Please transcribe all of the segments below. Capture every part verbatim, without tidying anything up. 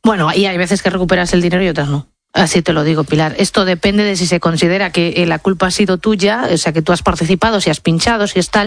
Bueno, y hay veces que recuperas el dinero y otras no. Así te lo digo, Pilar. Esto depende de si se considera que eh, la culpa ha sido tuya, o sea, que tú has participado, si has pinchado, si es tal.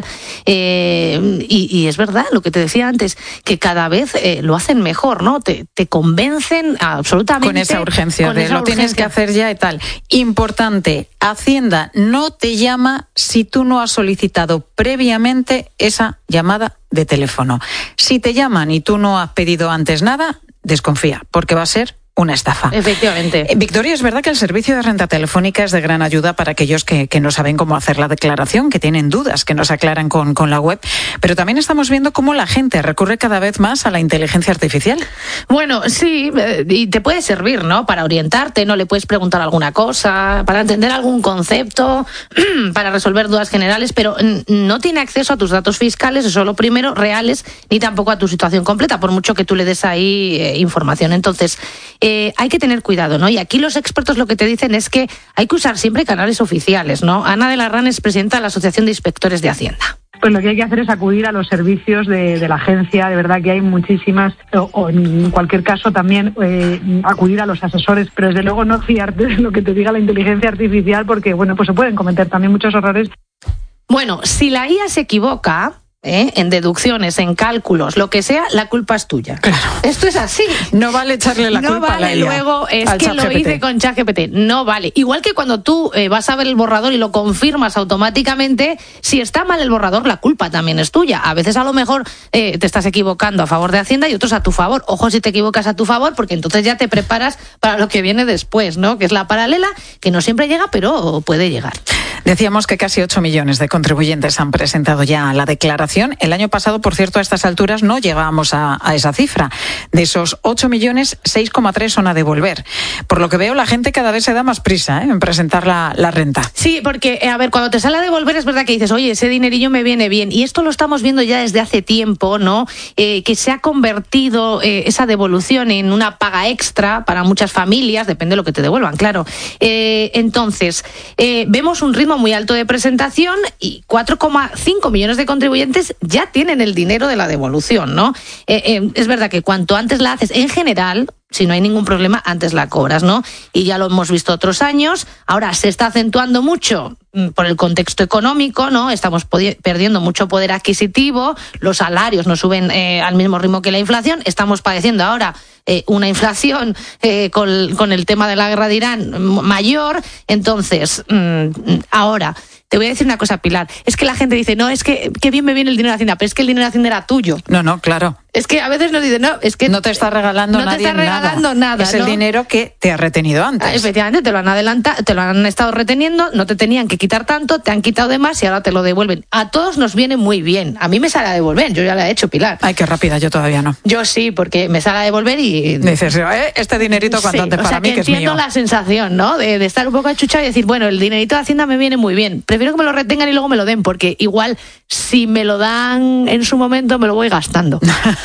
Eh, y, y es verdad, lo que te decía antes, que cada vez eh, lo hacen mejor, ¿no? Te, te convencen absolutamente. Con esa urgencia, con de esa lo urgencia. tienes que hacer ya y tal. Importante, Hacienda no te llama si tú no has solicitado previamente esa llamada de teléfono. Si te llaman y tú no has pedido antes nada, desconfía, porque va a ser una estafa. Efectivamente. Eh, Victoria, es verdad que el servicio de renta telefónica es de gran ayuda para aquellos que, que no saben cómo hacer la declaración, que tienen dudas, que no se aclaran con, con la web, pero también estamos viendo cómo la gente recurre cada vez más a la inteligencia artificial. Bueno, sí, eh, y te puede servir, ¿no? Para orientarte, no le puedes preguntar alguna cosa, para entender algún concepto, para resolver dudas generales, pero n- no tiene acceso a tus datos fiscales, eso lo primero, reales, ni tampoco a tu situación completa, por mucho que tú le des ahí eh, información. Entonces, Eh, hay que tener cuidado, ¿no? Y aquí los expertos lo que te dicen es que hay que usar siempre canales oficiales, ¿no? Ana de la Rán es presidenta de la Asociación de Inspectores de Hacienda. Pues lo que hay que hacer es acudir a los servicios de, de la agencia, de verdad que hay muchísimas, o, o en cualquier caso también eh, acudir a los asesores, pero desde luego no fiarte de lo que te diga la inteligencia artificial, porque bueno, pues se pueden cometer también muchos errores. Bueno, si la I A se equivoca, ¿eh? en deducciones, en cálculos, lo que sea, la culpa es tuya. Claro. Esto es así. No vale echarle la no culpa vale a la I A, luego, es al que lo ChatGPT. hice con ChatGPT. No vale. Igual que cuando tú eh, vas a ver el borrador y lo confirmas automáticamente, si está mal el borrador, la culpa también es tuya. A veces a lo mejor eh, te estás equivocando a favor de Hacienda y otros a tu favor. Ojo si te equivocas a tu favor, porque entonces ya te preparas para lo que viene después, ¿no? Que es la paralela, que no siempre llega, pero puede llegar. Decíamos que casi ocho millones de contribuyentes han presentado ya la declaración. El año pasado, por cierto, a estas alturas no llegábamos a, a esa cifra. De esos ocho millones, seis coma tres son a devolver. Por lo que veo, la gente cada vez se da más prisa, ¿eh? en presentar la, la renta. Sí, porque, a ver, cuando te sale a devolver es verdad que dices, oye, ese dinerillo me viene bien. Y esto lo estamos viendo ya desde hace tiempo, ¿no? Eh, que se ha convertido eh, esa devolución en una paga extra para muchas familias, depende de lo que te devuelvan, claro. Eh, entonces, eh, vemos un ritmo muy alto de presentación y cuatro coma cinco millones de contribuyentes ya tienen el dinero de la devolución, ¿no? Eh, eh, es verdad que cuanto antes la haces, en general, si no hay ningún problema, antes la cobras, ¿no? Y ya lo hemos visto otros años. Ahora se está acentuando mucho por el contexto económico, ¿no? Estamos podi- perdiendo mucho poder adquisitivo, los salarios no suben eh, al mismo ritmo que la inflación, estamos padeciendo ahora eh, una inflación eh, con, con el tema de la guerra de Irán mayor. Entonces, mmm, ahora te voy a decir una cosa, Pilar, es que la gente dice, no, es que qué bien me viene el dinero de Hacienda, pero es que el dinero de Hacienda era tuyo. No, no, claro. Es que a veces nos dicen, no, es que no te está regalando no nadie te está regalando nada, es el ¿no? dinero que te ha retenido antes. Ah, efectivamente, te lo han adelantado, te lo han estado reteniendo, no te tenían que quitar tanto, te han quitado de más y ahora te lo devuelven. A todos nos viene muy bien. A mí me sale a devolver, yo ya la he hecho, Pilar. Ay, qué rápida, yo todavía no. Yo sí, porque me sale a devolver y dices, ¿eh? Este dinerito cuanto sí, antes o para sea, mí, que que es mío. entiendo la sensación, ¿no? De, de estar un poco achuchado y decir, bueno, el dinerito de Hacienda me viene muy bien. Prefiero que me lo retengan y luego me lo den, porque igual si me lo dan en su momento me lo voy gastando.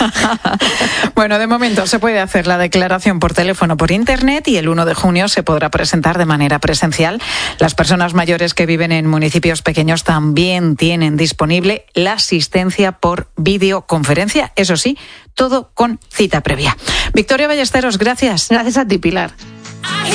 Bueno, de momento se puede hacer la declaración por teléfono, por internet, y el uno de junio se podrá presentar de manera presencial. Las personas mayores que viven en municipios pequeños también tienen disponible la asistencia por videoconferencia, eso sí, todo con cita previa. Victoria Ballesteros, gracias. Gracias a ti, Pilar.